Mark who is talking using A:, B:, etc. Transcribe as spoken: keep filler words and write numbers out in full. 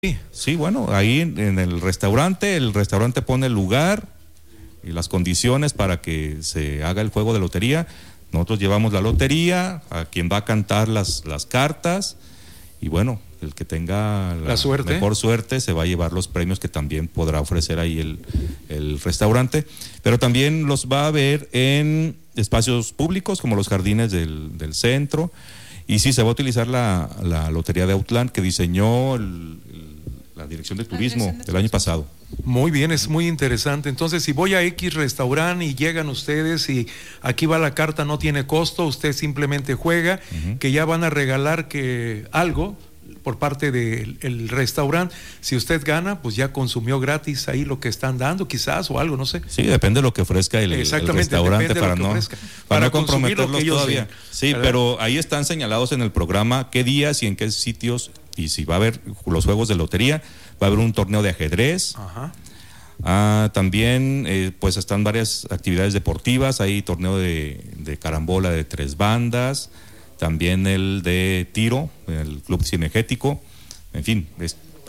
A: Sí, sí, bueno, ahí en, en el restaurante, el restaurante pone el lugar y las condiciones para que se haga el juego de lotería. Nosotros llevamos la lotería, a quien va a cantar las, las cartas, y bueno, el que tenga la,
B: la suerte.
A: mejor suerte se va a llevar los premios que también podrá ofrecer ahí el, el restaurante, pero también los va a ver en espacios públicos como los jardines del, del centro. Y sí, se va a utilizar la, la lotería de Outland que diseñó el, el, la Dirección de Turismo del turismo. año pasado.
B: Muy bien, es muy interesante. Entonces, si voy a X restaurante y llegan ustedes y aquí va la carta, no tiene costo, usted simplemente juega, uh-huh. que ya van a regalar que algo por parte del el restaurante. Si usted gana, pues ya consumió gratis ahí lo que están dando, quizás, o algo, no sé.
A: Sí, depende de lo que ofrezca el, el restaurante para no, para, para no comprometerlos todavía. Den, sí, ¿verdad? Pero ahí están señalados en el programa qué días y en qué sitios, y si va a haber los juegos de lotería, va a haber un torneo de ajedrez. Ajá. Ah, también eh, pues están varias actividades deportivas, hay torneo de, de carambola de tres bandas, también el de tiro, el club cinegético, en fin, es,